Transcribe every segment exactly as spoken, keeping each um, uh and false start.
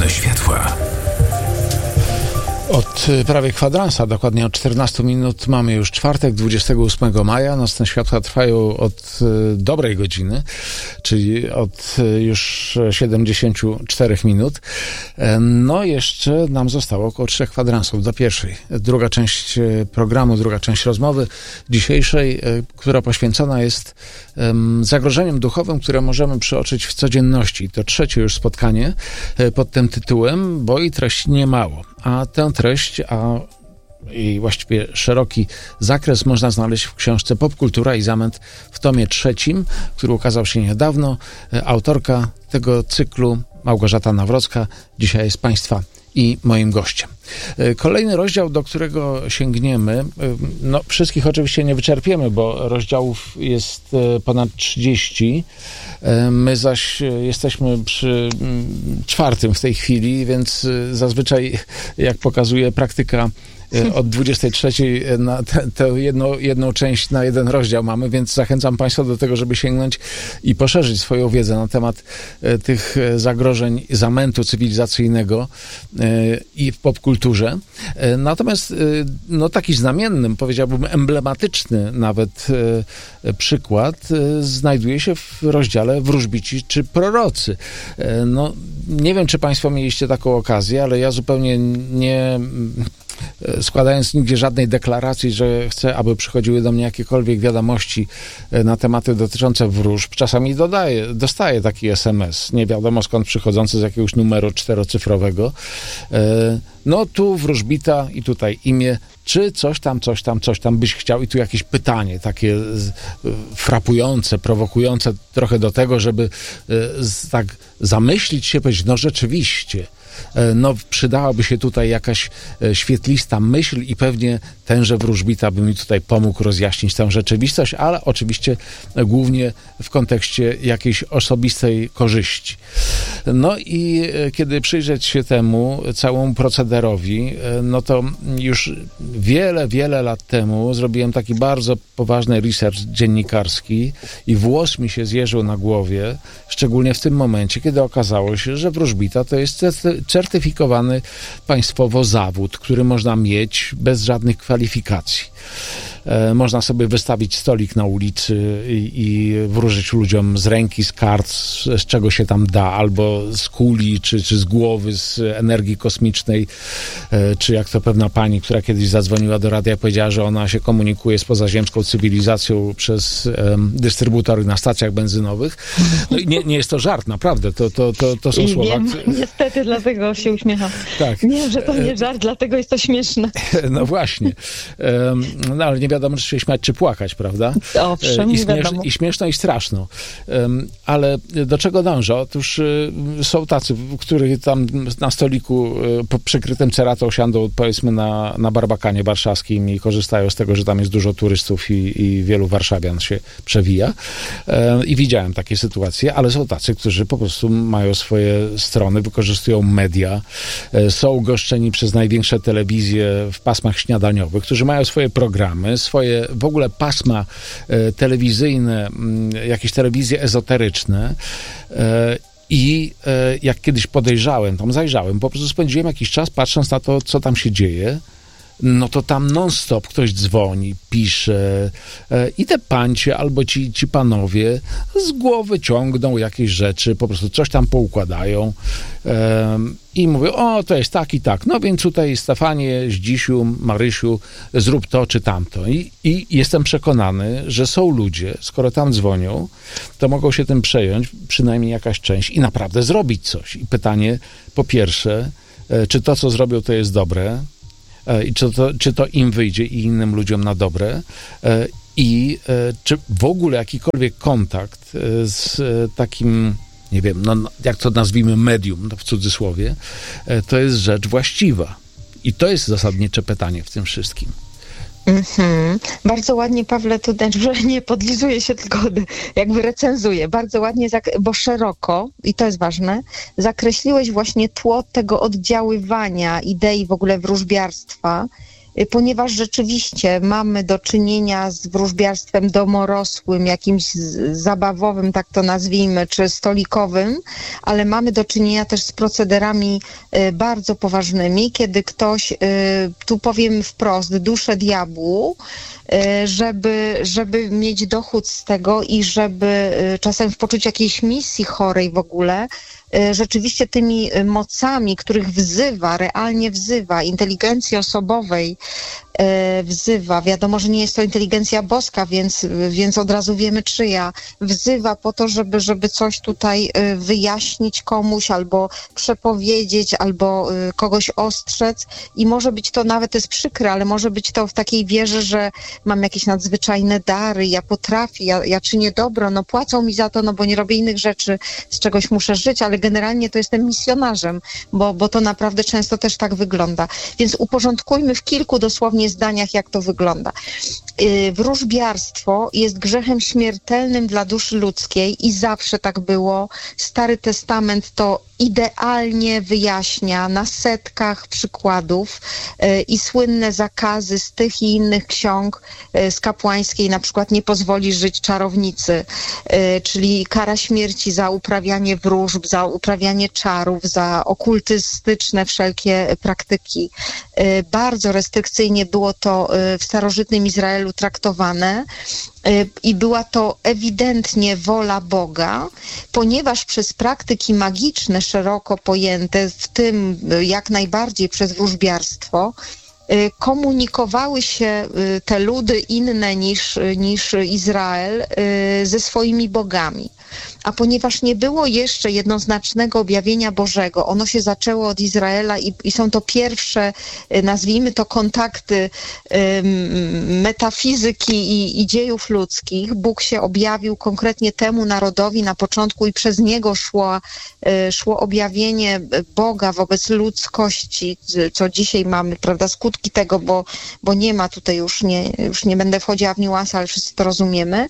Nocne światła. Od prawie kwadransa, dokładnie od czternastu minut, mamy już czwartek, dwudziestego ósmego maja. Nocne światła trwają od y, dobrej godziny, czyli od y, już siedemdziesięciu czterech minut. E, no jeszcze nam zostało około trzech kwadransów do pierwszej. Druga część y, programu, druga część rozmowy dzisiejszej, y, która poświęcona jest y, zagrożeniom duchowym, które możemy przeoczyć w codzienności. To trzecie już spotkanie y, pod tym tytułem, bo i treści nie mało. A tę treść, a i właściwie szeroki zakres można znaleźć w książce Popkultura i zamęt w tomie trzecim, który ukazał się niedawno. Autorka tego cyklu, Małgorzata Nawrocka, dzisiaj jest Państwa i moim gościem. Kolejny rozdział, do którego sięgniemy, no wszystkich oczywiście nie wyczerpiemy, bo rozdziałów jest ponad trzydzieści. My zaś jesteśmy przy czwartym w tej chwili, więc zazwyczaj, jak pokazuje praktyka, od dwudziestej trzeciej na tę jedną, jedną część na jeden rozdział mamy, więc zachęcam Państwa do tego, żeby sięgnąć i poszerzyć swoją wiedzę na temat tych zagrożeń zamętu cywilizacyjnego i w popkulturze. Natomiast no, taki znamienny, powiedziałbym emblematyczny nawet przykład znajduje się w rozdziale Wróżbici czy prorocy. No, nie wiem, czy Państwo mieliście taką okazję, ale ja zupełnie nie... składając nigdzie żadnej deklaracji, że chcę, aby przychodziły do mnie jakiekolwiek wiadomości na tematy dotyczące wróżb. Czasami dodaję, dostaję taki es em es, nie wiadomo skąd przychodzący z jakiegoś numeru czterocyfrowego. No tu wróżbita i tutaj imię, czy coś tam, coś tam, coś tam byś chciał i tu jakieś pytanie takie frapujące, prowokujące trochę do tego, żeby tak zamyślić się, powiedzieć, no rzeczywiście, no przydałaby się tutaj jakaś świetlista myśl i pewnie tenże wróżbita by mi tutaj pomógł rozjaśnić tę rzeczywistość, ale oczywiście głównie w kontekście jakiejś osobistej korzyści. No i kiedy przyjrzeć się temu całemu procederowi, no to już wiele, wiele lat temu zrobiłem taki bardzo poważny research dziennikarski i włos mi się zjeżył na głowie, szczególnie w tym momencie, kiedy okazało się, że wróżbita to jest certyfikowany państwowo zawód, który można mieć bez żadnych kwalifikacji. E, można sobie wystawić stolik na ulicy i, i wróżyć ludziom z ręki, z kart, z, z czego się tam da, albo z kuli, czy, czy z głowy, z energii kosmicznej, e, czy jak to pewna pani, która kiedyś zadzwoniła do radia, powiedziała, że ona się komunikuje z pozaziemską cywilizacją przez e, dystrybutory na stacjach benzynowych. No i nie, nie jest to żart, naprawdę, to, to, to, to są I słowa... Wiem, niestety, dlatego się uśmiecham. Tak. Nie, że to nie żart, dlatego jest to śmieszne. No właśnie. No ale nie wiadomo, czy się śmiać, czy płakać, prawda? Owszem, I, nie śmiesz, wiadomo. I śmieszno, i straszno. Ale do czego dążę? Otóż są tacy, których tam na stoliku przykrytym ceratą siądą, powiedzmy, na, na Barbakanie warszawskim i korzystają z tego, że tam jest dużo turystów i, i wielu warszawian się przewija. I widziałem takie sytuacje, ale są tacy, którzy po prostu mają swoje strony, wykorzystują media, są goszczeni przez największe telewizje w pasmach śniadaniowych, którzy mają swoje programy, swoje w ogóle pasma e, telewizyjne, m, jakieś telewizje ezoteryczne e, i e, jak kiedyś podejrzałem, tam zajrzałem, po prostu spędziłem jakiś czas patrząc na to, co tam się dzieje, no to tam non-stop ktoś dzwoni, pisze e, i te pancie albo ci, ci panowie z głowy ciągną jakieś rzeczy, po prostu coś tam poukładają e, i mówią, o, to jest tak i tak, no więc tutaj Stefanie, Zdzisiu, Marysiu, zrób to czy tamto. I, i jestem przekonany, że są ludzie, skoro tam dzwonią, to mogą się tym przejąć, przynajmniej jakaś część i naprawdę zrobić coś. I pytanie po pierwsze, e, czy to, co zrobią, to jest dobre, i czy to, czy to im wyjdzie i innym ludziom na dobre i czy w ogóle jakikolwiek kontakt z takim, nie wiem, no, jak to nazwijmy medium, no w cudzysłowie, to jest rzecz właściwa. I to jest zasadnicze pytanie w tym wszystkim. Mm-hmm. Bardzo ładnie, Pawle, tu że nie podlizuję się, tylko jakby recenzuję. Bardzo ładnie, bo szeroko, i to jest ważne, zakreśliłeś właśnie tło tego oddziaływania idei w ogóle wróżbiarstwa ponieważ rzeczywiście mamy do czynienia z wróżbiarstwem domorosłym, jakimś zabawowym, tak to nazwijmy, czy stolikowym, ale mamy do czynienia też z procederami bardzo poważnymi, kiedy ktoś, tu powiem wprost, duszę diabłu, żeby, żeby mieć dochód z tego i żeby czasem w poczuciu jakiejś misji chorej w ogóle, rzeczywiście tymi mocami, których wzywa, realnie wzywa, inteligencji osobowej wzywa, wiadomo, że nie jest to inteligencja boska, więc, więc od razu wiemy czyja, wzywa po to, żeby, żeby coś tutaj wyjaśnić komuś, albo przepowiedzieć, albo kogoś ostrzec i może być to, nawet to jest przykre, ale może być to w takiej wierze, że mam jakieś nadzwyczajne dary, ja potrafię, ja, ja czynię dobro, no płacą mi za to, no bo nie robię innych rzeczy, z czegoś muszę żyć, ale generalnie to jestem misjonarzem, bo, bo to naprawdę często też tak wygląda. Więc uporządkujmy w kilku dosłownie zdaniach, jak to wygląda. Wróżbiarstwo jest grzechem śmiertelnym dla duszy ludzkiej i zawsze tak było. Stary Testament to idealnie wyjaśnia na setkach przykładów i słynne zakazy z tych i innych ksiąg z kapłańskiej, na przykład nie pozwoli żyć czarownicy, czyli kara śmierci za uprawianie wróżb, za uprawianie czarów, za okultystyczne wszelkie praktyki. Bardzo restrykcyjnie było to w starożytnym Izraelu traktowane. I była to ewidentnie wola Boga, ponieważ przez praktyki magiczne, szeroko pojęte, w tym jak najbardziej przez wróżbiarstwo, komunikowały się te ludy inne niż, niż Izrael ze swoimi bogami. A ponieważ nie było jeszcze jednoznacznego objawienia Bożego, ono się zaczęło od Izraela i, i są to pierwsze, nazwijmy to, kontakty um, metafizyki i, i dziejów ludzkich. Bóg się objawił konkretnie temu narodowi na początku i przez niego szło, szło objawienie Boga wobec ludzkości, co dzisiaj mamy, prawda, skutki tego, bo, bo nie ma tutaj już, nie, już nie będę wchodziła w niuanse, ale wszyscy to rozumiemy.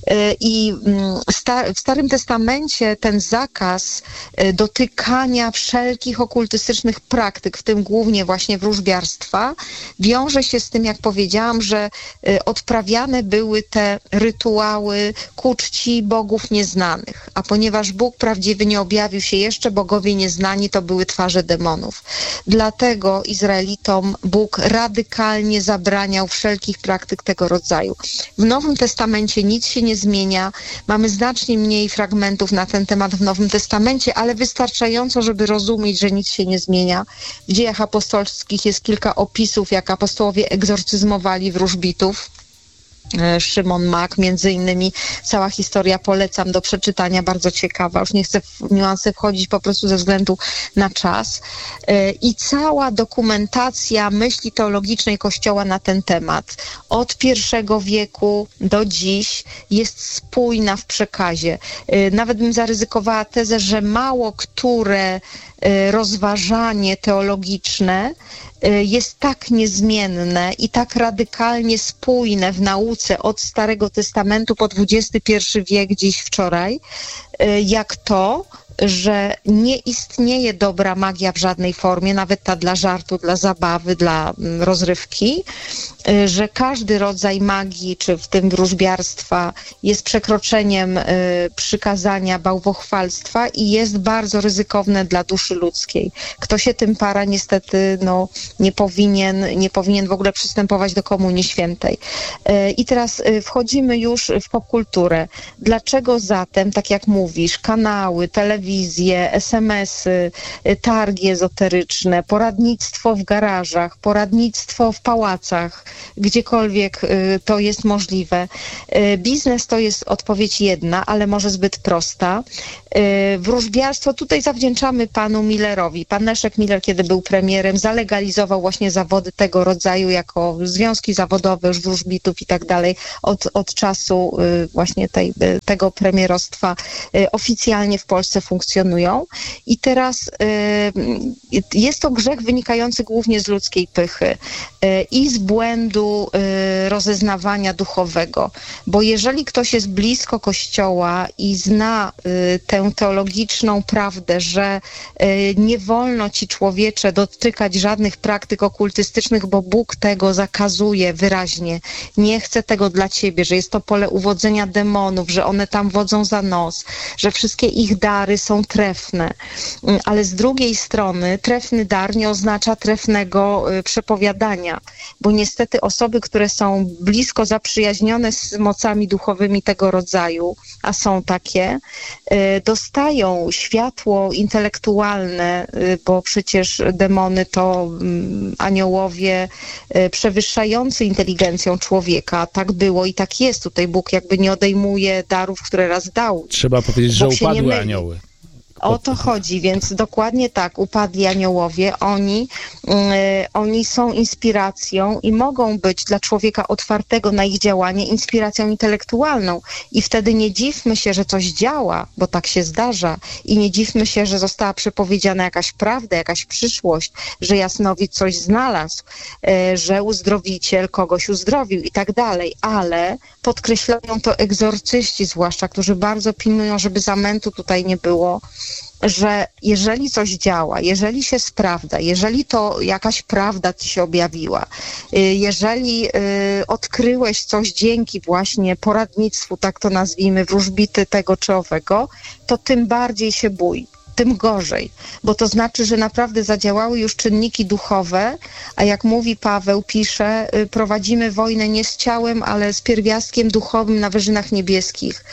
I sta, w Starym Testamencie ten zakaz dotykania wszelkich okultystycznych praktyk, w tym głównie właśnie wróżbiarstwa, wiąże się z tym, jak powiedziałam, że odprawiane były te rytuały ku czci bogów nieznanych. A ponieważ Bóg prawdziwy nie objawił się jeszcze, bogowie nieznani to były twarze demonów. Dlatego Izraelitom Bóg radykalnie zabraniał wszelkich praktyk tego rodzaju. W Nowym Testamencie nic się nie zmienia. Mamy znacznie mniej fragmentów na ten temat w Nowym Testamencie, ale wystarczająco, żeby rozumieć, że nic się nie zmienia. W Dziejach Apostolskich jest kilka opisów, jak apostołowie egzorcyzmowali wróżbitów. Szymon Mak, między innymi, cała historia polecam do przeczytania, bardzo ciekawa, już nie chcę w niuanse wchodzić po prostu ze względu na czas. I cała dokumentacja myśli teologicznej Kościoła na ten temat od pierwszego wieku do dziś jest spójna w przekazie. Nawet bym zaryzykowała tezę, że mało które rozważanie teologiczne jest tak niezmienne i tak radykalnie spójne w nauce od Starego Testamentu po dwudziesty pierwszy wiek, dziś, wczoraj, jak to, że nie istnieje dobra magia w żadnej formie, nawet ta dla żartu, dla zabawy, dla rozrywki, że każdy rodzaj magii, czy w tym wróżbiarstwa, jest przekroczeniem przykazania bałwochwalstwa i jest bardzo ryzykowne dla duszy ludzkiej. Kto się tym para, niestety no, nie powinien, nie powinien w ogóle przystępować do Komunii Świętej. I teraz wchodzimy już w popkulturę. Dlaczego zatem, tak jak mówisz, kanały, telewizje, es em esy, targi ezoteryczne, poradnictwo w garażach, poradnictwo w pałacach, gdziekolwiek to jest możliwe. Biznes to jest odpowiedź jedna, ale może zbyt prosta. Wróżbiarstwo tutaj zawdzięczamy panu Millerowi. Pan Leszek Miller, kiedy był premierem, zalegalizował właśnie zawody tego rodzaju jako związki zawodowe, już wróżbitów i tak dalej. Od, od czasu właśnie tej, tego premierostwa oficjalnie w Polsce funkcjonują. I teraz jest to grzech wynikający głównie z ludzkiej pychy i z błędu rozeznawania duchowego. Bo jeżeli ktoś jest blisko Kościoła i zna tę teologiczną prawdę, że nie wolno ci, człowiecze, dotykać żadnych praktyk okultystycznych, bo Bóg tego zakazuje wyraźnie. Nie chce tego dla ciebie, że jest to pole uwodzenia demonów, że one tam wodzą za nos, że wszystkie ich dary są trefne. Ale z drugiej strony trefny dar nie oznacza trefnego przepowiadania, bo niestety osoby, które są blisko zaprzyjaźnione z mocami duchowymi tego rodzaju, a są takie, dostają światło intelektualne, bo przecież demony to aniołowie przewyższający inteligencją człowieka. Tak było i tak jest. Tutaj Bóg jakby nie odejmuje darów, które raz dał. Trzeba powiedzieć, że upadły anioły. O to chodzi, więc dokładnie tak, upadli aniołowie, oni, yy, oni są inspiracją i mogą być dla człowieka otwartego na ich działanie inspiracją intelektualną i wtedy nie dziwmy się, że coś działa, bo tak się zdarza i nie dziwmy się, że została przepowiedziana jakaś prawda, jakaś przyszłość, że jasnowidz coś znalazł, yy, że uzdrowiciel kogoś uzdrowił i tak dalej, ale podkreślają to egzorcyści zwłaszcza, którzy bardzo pilnują, żeby zamętu tutaj nie było, że jeżeli coś działa, jeżeli się sprawdza, jeżeli to jakaś prawda ci się objawiła, jeżeli odkryłeś coś dzięki właśnie poradnictwu, tak to nazwijmy, wróżbity tego czy owego, to tym bardziej się bój. Tym gorzej, bo to znaczy, że naprawdę zadziałały już czynniki duchowe, a jak mówi Paweł, pisze, prowadzimy wojnę nie z ciałem, ale z pierwiastkiem duchowym na wyżynach niebieskich.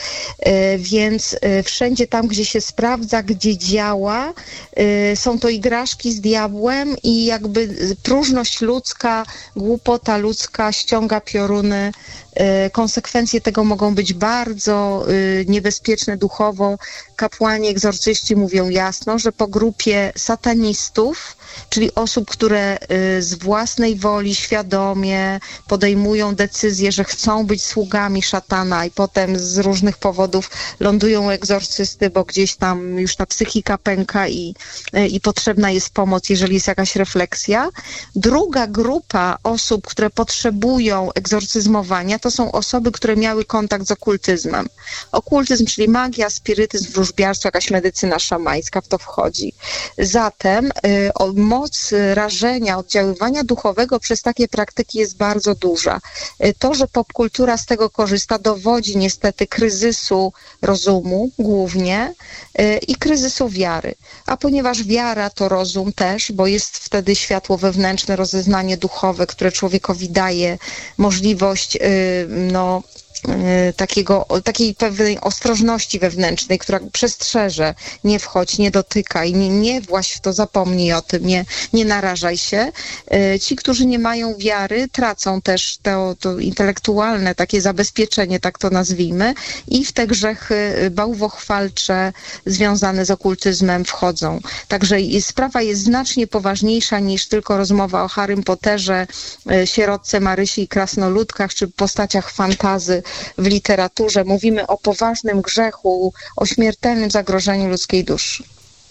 Więc wszędzie tam, gdzie się sprawdza, gdzie działa, są to igraszki z diabłem i jakby próżność ludzka, głupota ludzka ściąga pioruny. Konsekwencje tego mogą być bardzo niebezpieczne duchowo. Kapłani, egzorcyści mówią jasno, że po grupie satanistów, czyli osób, które z własnej woli świadomie podejmują decyzję, że chcą być sługami szatana i potem z różnych powodów lądują u egzorcysty, bo gdzieś tam już ta psychika pęka i, i potrzebna jest pomoc, jeżeli jest jakaś refleksja. Druga grupa osób, które potrzebują egzorcyzmowania, to są osoby, które miały kontakt z okultyzmem. Okultyzm, czyli magia, spirytyzm, wróżbiarstwo, jakaś medycyna szamańska w to wchodzi. Zatem y, o, moc rażenia, oddziaływania duchowego przez takie praktyki jest bardzo duża. Y, to, że popkultura z tego korzysta, dowodzi niestety kryzysu rozumu głównie y, i kryzysu wiary. A ponieważ wiara to rozum też, bo jest wtedy światło wewnętrzne, rozeznanie duchowe, które człowiekowi daje możliwość y, no, takiego, takiej pewnej ostrożności wewnętrznej, która przestrzeże, nie wchodź, nie dotykaj, nie, nie właź w to, zapomnij o tym, nie, nie narażaj się. Ci, którzy nie mają wiary, tracą też to, to intelektualne takie zabezpieczenie, tak to nazwijmy, i w te grzechy bałwochwalcze związane z okultyzmem wchodzą. Także sprawa jest znacznie poważniejsza niż tylko rozmowa o Harrym Potterze, sierotce Marysi i krasnoludkach, czy postaciach fantazy w literaturze. Mówimy o poważnym grzechu, o śmiertelnym zagrożeniu ludzkiej duszy.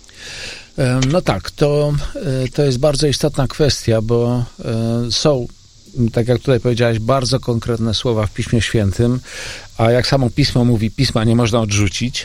No tak, to, to jest bardzo istotna kwestia, bo są, tak jak tutaj powiedziałaś, bardzo konkretne słowa w Piśmie Świętym, a jak samo Pismo mówi, Pisma nie można odrzucić.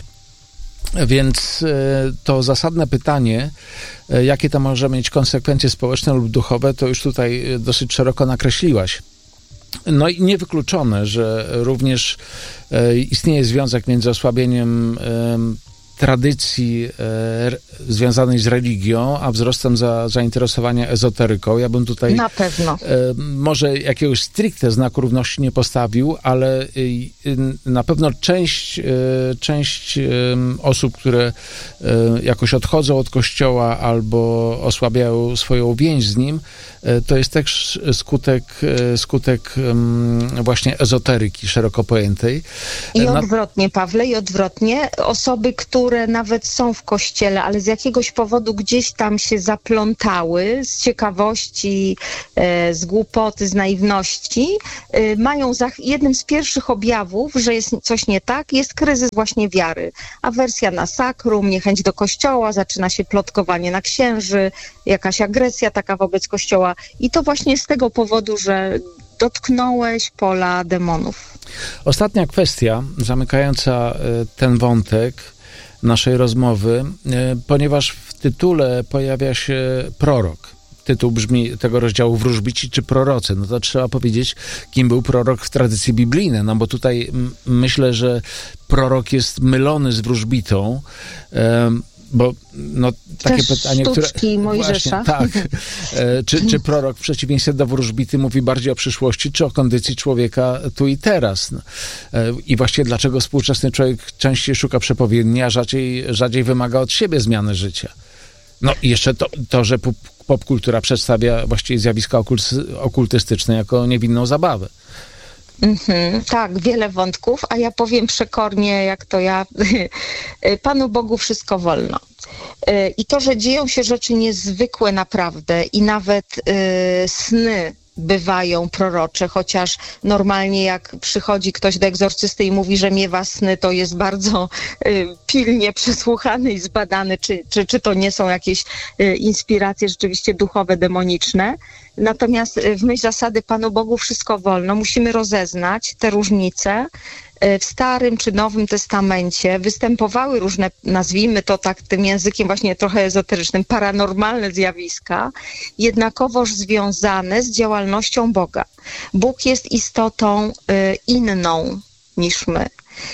Więc to zasadne pytanie, jakie to może mieć konsekwencje społeczne lub duchowe, to już tutaj dosyć szeroko nakreśliłaś. No i niewykluczone, że również e, istnieje związek między osłabieniem e, tradycji e, związanej z religią, a wzrostem za, zainteresowania ezoteryką. Ja bym tutaj na pewno e, może jakiegoś stricte znaku równości nie postawił, ale e, na pewno część, e, część e, osób, które e, jakoś odchodzą od Kościoła albo osłabiają swoją więź z nim, e, to jest też skutek, e, skutek e, właśnie ezoteryki szeroko pojętej. I odwrotnie, Pawle, i odwrotnie. Osoby, które które nawet są w kościele, ale z jakiegoś powodu gdzieś tam się zaplątały, z ciekawości, z głupoty, z naiwności, mają za, jednym z pierwszych objawów, że jest coś nie tak, jest kryzys właśnie wiary. Awersja na sakrum, niechęć do kościoła, zaczyna się plotkowanie na księży, jakaś agresja taka wobec kościoła. I to właśnie z tego powodu, że dotknąłeś pola demonów. Ostatnia kwestia, zamykająca ten wątek naszej rozmowy, ponieważ w tytule pojawia się prorok. Tytuł brzmi tego rozdziału Wróżbici czy prorocy. No to trzeba powiedzieć, kim był prorok w tradycji biblijnej, no bo tutaj m- myślę, że prorok jest mylony z wróżbitą, um, bo no, takie Też pytanie, które... sztuczki Mojżesza. Właśnie, tak. E, czy, czy prorok w przeciwieństwie do wróżbity mówi bardziej o przyszłości, czy o kondycji człowieka tu i teraz? No. E, I właściwie dlaczego współczesny człowiek częściej szuka przepowiedni, a rzadziej, rzadziej wymaga od siebie zmiany życia? No i jeszcze to, to że pop, popkultura przedstawia właściwie zjawiska okulty, okultystyczne jako niewinną zabawę. Mm-hmm, tak, wiele wątków, a ja powiem przekornie, jak to ja, Panu Bogu wszystko wolno. I to, że dzieją się rzeczy niezwykłe naprawdę i nawet y, sny bywają prorocze, chociaż normalnie jak przychodzi ktoś do egzorcysty i mówi, że miewa sny, to jest bardzo y, pilnie przesłuchany i zbadany, czy, czy, czy to nie są jakieś y, inspiracje rzeczywiście duchowe, demoniczne. Natomiast w myśl zasady Panu Bogu wszystko wolno. Musimy rozeznać te różnice. W Starym czy Nowym Testamencie występowały różne, nazwijmy to tak tym językiem właśnie trochę ezoterycznym, paranormalne zjawiska, jednakowoż związane z działalnością Boga. Bóg jest istotą inną niż my.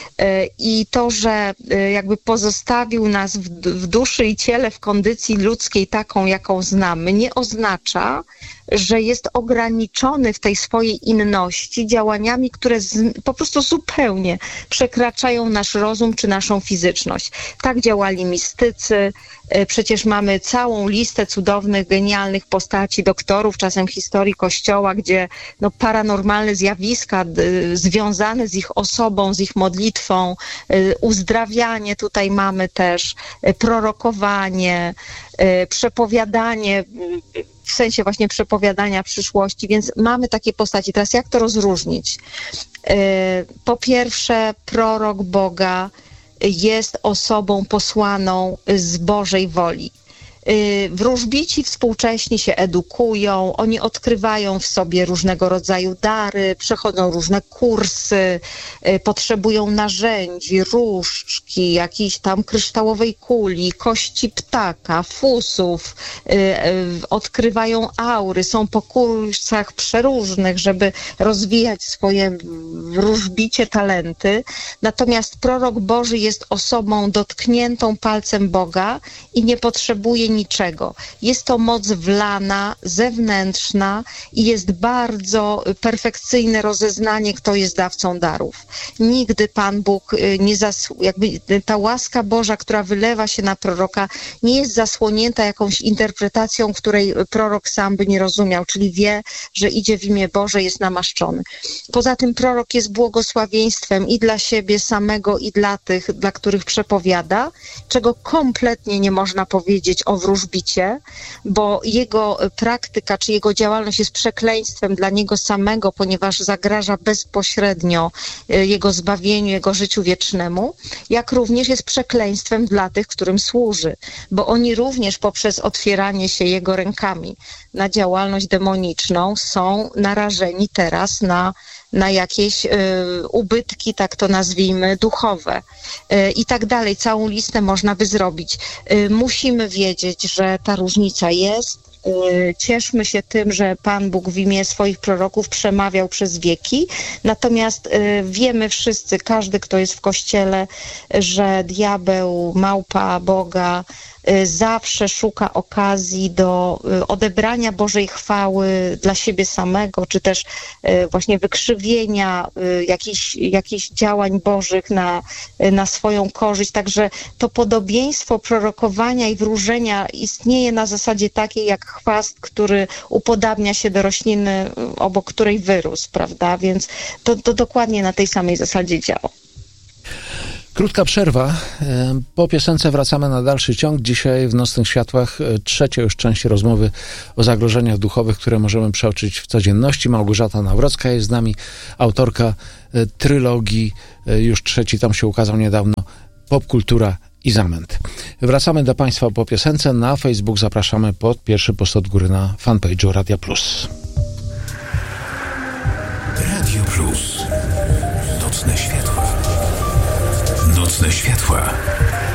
I to, że jakby pozostawił nas w duszy i ciele w kondycji ludzkiej taką, jaką znamy, nie oznacza, że jest ograniczony w tej swojej inności działaniami, które z, po prostu zupełnie przekraczają nasz rozum czy naszą fizyczność. Tak działali mistycy. Przecież mamy całą listę cudownych, genialnych postaci, doktorów, czasem historii Kościoła, gdzie no, paranormalne zjawiska d, związane z ich osobą, z ich modlitwą, y, uzdrawianie tutaj mamy też, y, prorokowanie, y, przepowiadanie, y, w sensie właśnie przepowiadania przyszłości, więc mamy takie postaci. Teraz jak to rozróżnić? Y, po pierwsze, prorok Boga jest osobą posłaną z Bożej woli. Wróżbici współcześni się edukują, oni odkrywają w sobie różnego rodzaju dary, przechodzą różne kursy, potrzebują narzędzi, różdżki, jakiejś tam kryształowej kuli, kości ptaka, fusów, odkrywają aury, są po kursach przeróżnych, żeby rozwijać swoje wróżbicie talenty. Natomiast prorok Boży jest osobą dotkniętą palcem Boga i nie potrzebuje niczego. Jest to moc wlana, zewnętrzna i jest bardzo perfekcyjne rozeznanie, kto jest dawcą darów. Nigdy Pan Bóg nie zasługuje, jakby ta łaska Boża, która wylewa się na proroka, nie jest zasłonięta jakąś interpretacją, której prorok sam by nie rozumiał, czyli wie, że idzie w imię Boże, jest namaszczony. Poza tym prorok jest błogosławieństwem i dla siebie samego, i dla tych, dla których przepowiada, czego kompletnie nie można powiedzieć o wróżbicie, bo jego praktyka czy jego działalność jest przekleństwem dla niego samego, ponieważ zagraża bezpośrednio jego zbawieniu, jego życiu wiecznemu, jak również jest przekleństwem dla tych, którym służy, bo oni również poprzez otwieranie się jego rękami na działalność demoniczną są narażeni teraz na na jakieś y, ubytki, tak to nazwijmy, duchowe y, i tak dalej. Całą listę można by zrobić. Y, musimy wiedzieć, że ta różnica jest. Y, cieszmy się tym, że Pan Bóg w imię swoich proroków przemawiał przez wieki. Natomiast y, wiemy wszyscy, każdy, kto jest w Kościele, że diabeł, małpa Boga zawsze szuka okazji do odebrania Bożej chwały dla siebie samego, czy też właśnie wykrzywienia jakichś, jakichś działań Bożych na, na swoją korzyść. Także to podobieństwo prorokowania i wróżenia istnieje na zasadzie takiej jak chwast, który upodabnia się do rośliny, obok której wyrósł, prawda? Więc to, to dokładnie na tej samej zasadzie działa. Krótka przerwa. Po piosence wracamy na dalszy ciąg. Dzisiaj w Nocnych Światłach trzecia już część rozmowy o zagrożeniach duchowych, które możemy przeoczyć w codzienności. Małgorzata Nawrocka jest z nami, autorka trylogii, już trzeci tom się ukazał niedawno, Popkultura i zamęt. Wracamy do Państwa po piosence. Na Facebook zapraszamy pod pierwszy post od góry na fanpage'u Radia Plus. Radio Plus. Nocne światła. Nocne światła.